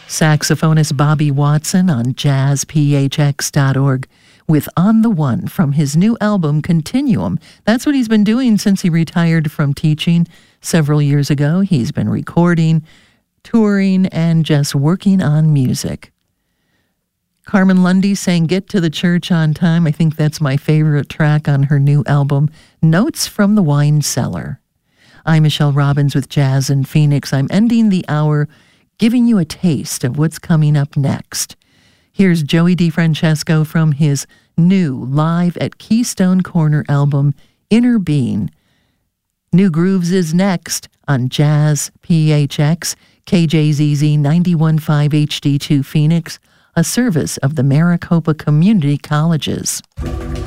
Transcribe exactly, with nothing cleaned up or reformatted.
Saxophonist Bobby Watson on jazz p h x dot org with On the One from his new album Continuum. That's what he's been doing since he retired from teaching several years ago. He's been recording, touring, and just working on music. Carmen Lundy sang Get to the Church on Time. I think that's my favorite track on her new album, Notes from the Wine Cellar. I'm Michelle Robbins with Jazz in Phoenix. I'm ending the hour giving you a taste of what's coming up next. Here's Joey DeFrancesco from his new Live at Keystone Corner album, Inner Being. New Grooves is next on Jazz P H X, K J Z Z ninety-one point five H D two Phoenix, a service of the Maricopa Community Colleges.